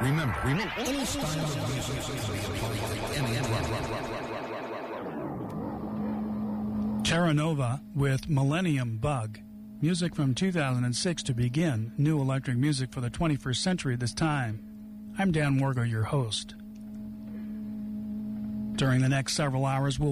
Remember, any style of music can be applied to any problem. Terra Nova with Millennium Bug. Music from 2006 to begin. New electric music for the 21st century this time. I'm Dan Wargo, your host. During the next several hours, we'll